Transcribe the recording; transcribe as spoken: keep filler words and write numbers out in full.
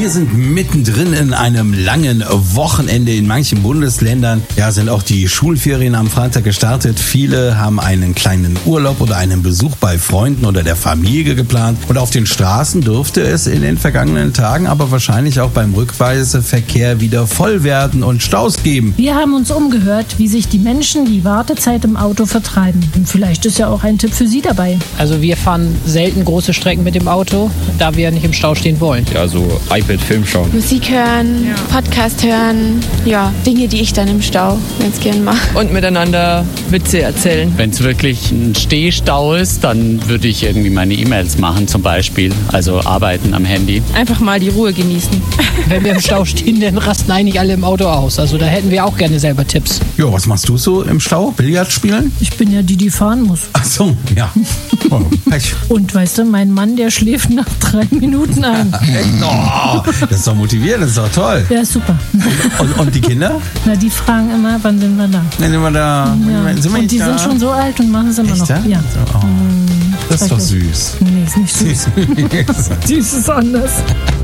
Wir sind mittendrin in einem langen Wochenende in manchen Bundesländern. Ja, sind auch die Schulferien am Freitag gestartet. Viele haben einen kleinen Urlaub oder einen Besuch bei Freunden oder der Familie geplant. Und auf den Straßen dürfte es in den vergangenen Tagen, aber wahrscheinlich auch beim Rückreiseverkehr wieder voll werden und Staus geben. Wir haben uns umgehört, wie sich die Menschen die Wartezeit im Auto vertreiben. Und vielleicht ist ja auch ein Tipp für Sie dabei. Also wir fahren selten große Strecken mit dem Auto, da wir nicht im Stau stehen wollen. Ja, so iPad, Film schauen. Musik hören, ja. Podcast hören, ja, Dinge, die ich dann im Stau ganz gern mache. Und miteinander Witze erzählen. Wenn es wirklich ein Stehstau ist, dann würde ich irgendwie meine E-Mails machen zum Beispiel, also arbeiten am Handy. Einfach mal die Ruhe genießen. Wenn wir im Stau stehen, dann rasten eigentlich alle im Auto aus. Also da hätten wir auch gerne selber Tipps. Jo, was machst du so im Stau? Billard spielen? Ich bin ja die, die fahren muss. Ach so, ja. Oh, Pech. Und weißt du, mein Mann, der schläft nach drei Minuten ein. Oh, das ist doch motivierend, das ist doch toll. Ja, super. Und, und die Kinder? Na, die fragen immer, wann sind wir da? Dann sind wir da. Ja. Sind wir und die da? sind schon so alt und machen es immer Echt, noch. Ja? Ja. Oh, das ist doch süß. Nee, ist nicht süß. Süß ist anders.